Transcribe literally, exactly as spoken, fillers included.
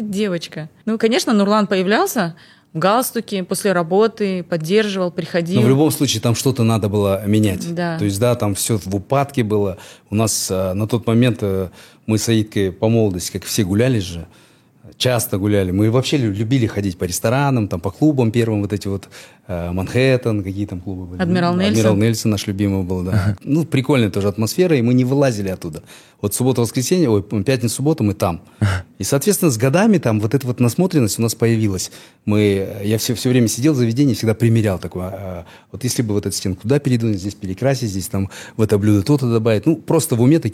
девочка. Ну, конечно, Нурлан появлялся в галстуке после работы, поддерживал, приходил. Но в любом случае там что-то надо было менять. Да. То есть, да, там все в упадке было. У нас а, на тот момент а, мы с Аидкой по молодости, как все, гуляли же. Часто гуляли. Мы вообще любили ходить по ресторанам, там, по клубам первым, вот эти вот э, Манхэттен, какие там клубы были. Адмирал Нельсон. Адмирал Нельсон наш любимый был, да. Ну, прикольная тоже атмосфера, и мы не вылазили оттуда. Вот суббота-воскресенье, ой, пятница-суббота мы там. И, соответственно, с годами там вот эта вот насмотренность у нас появилась. Мы, я все, все время сидел в заведении, всегда примерял такое. А, вот если бы вот эту стенку туда передвинуть, здесь перекрасить, здесь там в это блюдо то-то добавить. Ну, просто в уме такие